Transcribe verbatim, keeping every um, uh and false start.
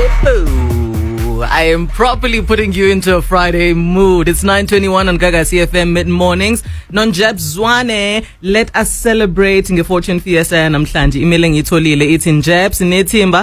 Woo! I am properly putting you into a Friday mood. It's nine twenty-one on Gaga C F M mid-mornings. Non-Jab Zwane, let us celebrate nge-Fortune Fiesta namhlanje. Imele ngitholile ithi Njab sinethimba